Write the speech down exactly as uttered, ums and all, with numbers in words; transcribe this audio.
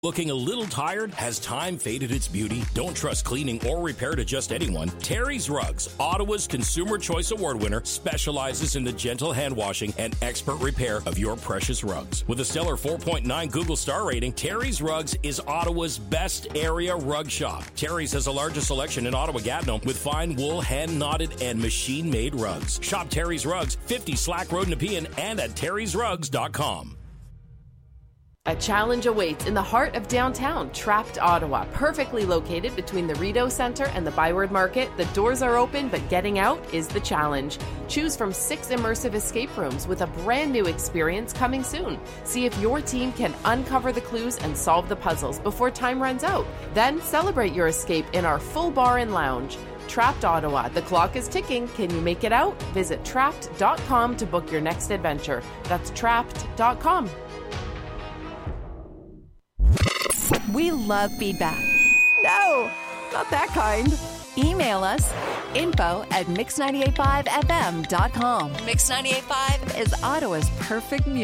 Looking a little tired? Has time faded its beauty? Don't trust cleaning or repair to just anyone. Terry's Rugs, Ottawa's Consumer Choice Award winner, specializes in the gentle hand washing and expert repair of your precious rugs. With a stellar four point nine Google star rating, Terry's Rugs is Ottawa's best area rug shop. Terry's has the largest selection in Ottawa-Gatineau with fine wool, hand-knotted, and machine-made rugs. Shop Terry's Rugs, fifty Slack Road, Nepean, and at terrys rugs dot com. A challenge awaits in the heart of downtown, Trapped Ottawa. Perfectly located between the Rideau Centre and the Byward Market, the doors are open, but getting out is the challenge. Choose from six immersive escape rooms with a brand new experience coming soon. See if your team can uncover the clues and solve the puzzles before time runs out. Then celebrate your escape in our full bar and lounge. Trapped Ottawa. The clock is ticking. Can you make it out? Visit trapped dot com to book your next adventure. That's trapped dot com. We love feedback. No, not that kind. Email us info at mix nine eight five f m dot com. Mix nine eight five is Ottawa's perfect music.